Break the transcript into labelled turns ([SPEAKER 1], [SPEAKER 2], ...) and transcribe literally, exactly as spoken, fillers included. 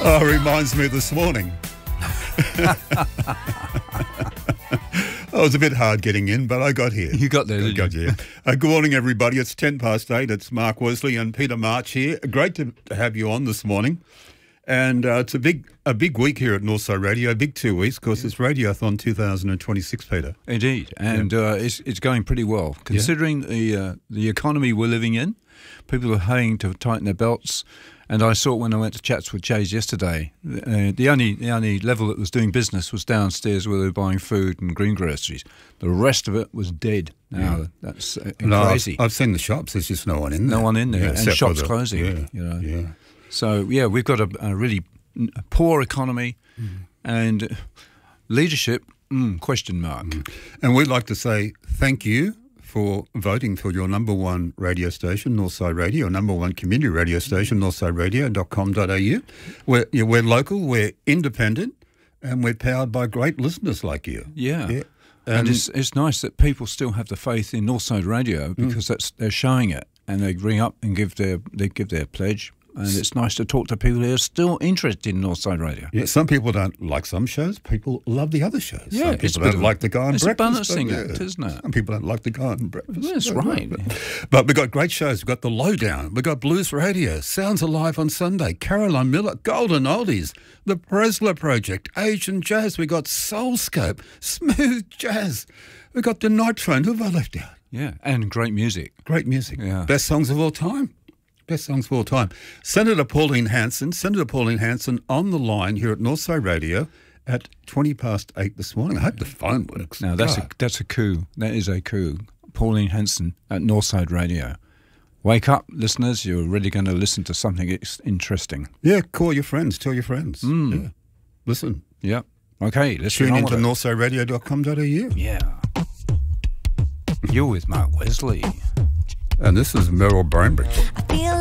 [SPEAKER 1] Oh, it reminds me of this morning. Oh, it was a bit hard getting in, but I got here.
[SPEAKER 2] You got there, didn't
[SPEAKER 1] I got
[SPEAKER 2] you?
[SPEAKER 1] here. Uh, good morning, everybody. It's ten past eight. It's Mark Wesley and Peter March here. Great to have you on this morning. And uh, it's a big a big week here at Northside Radio, a big two weeks, because it's Radiothon two thousand twenty-six, Peter.
[SPEAKER 2] Indeed, and yeah. uh, it's it's going pretty well. Considering yeah. the uh, the economy we're living in, people are having to tighten their belts. And I saw when I went to Chats with Chays yesterday, uh, the only the only level that was doing business was downstairs where they were buying food and green groceries. The rest of it was dead. Now yeah. that's uh,
[SPEAKER 1] no,
[SPEAKER 2] crazy.
[SPEAKER 1] I've, I've seen the shops. There's just no one in there.
[SPEAKER 2] No one in there,
[SPEAKER 1] yeah,
[SPEAKER 2] and shops
[SPEAKER 1] the,
[SPEAKER 2] closing.
[SPEAKER 1] Yeah,
[SPEAKER 2] you know.
[SPEAKER 1] yeah.
[SPEAKER 2] So yeah, we've got a, a really poor economy, mm. and leadership mm, question mark.
[SPEAKER 1] Mm. And we'd like to say thank you for voting for your number one radio station, Northside Radio, number one community radio station, northside radio dot com dot a u. We're, yeah, we're local, we're independent, and we're powered by great listeners like you.
[SPEAKER 2] Yeah. yeah.
[SPEAKER 1] And,
[SPEAKER 2] and it's it's nice that people still have the faith in Northside Radio because mm. that's they're showing it, and they ring up and give their they give their pledge. And it's nice to talk to people who are still interested in Northside Radio.
[SPEAKER 1] Yeah, some people don't like some shows. People love the other shows.
[SPEAKER 2] Yeah,
[SPEAKER 1] some people don't like the guy on
[SPEAKER 2] it's
[SPEAKER 1] breakfast.
[SPEAKER 2] It's a balancing act,
[SPEAKER 1] yeah.
[SPEAKER 2] isn't it?
[SPEAKER 1] Some people don't like the guy on breakfast.
[SPEAKER 2] That's right.
[SPEAKER 1] But, but we've got great shows. We've got The Lowdown. We've got Blues Radio, Sounds Alive on Sunday, Caroline Miller, Golden Oldies, The Presler Project, Asian Jazz. We've got Soulscope, Smooth Jazz. We've got The Night Train. Who have I left out?
[SPEAKER 2] Yeah, and great music.
[SPEAKER 1] Great music.
[SPEAKER 2] Yeah.
[SPEAKER 1] Best songs of all time. Best songs of all time. Senator Pauline Hanson, Senator Pauline Hanson on the line here at Northside Radio at twenty past eight this morning. I hope the phone works.
[SPEAKER 2] Now, that's God. a that's a coup. That is a coup. Pauline Hanson at Northside Radio. Wake up, listeners. You're really going to listen to something interesting.
[SPEAKER 1] Yeah, call your friends. Tell your friends.
[SPEAKER 2] Mm.
[SPEAKER 1] Yeah. Listen.
[SPEAKER 2] Yeah. Okay, let's
[SPEAKER 1] tune into northside radio dot com dot a u.
[SPEAKER 2] Yeah. You're with Mark Wesley.
[SPEAKER 1] And this is Merrill Bainbridge.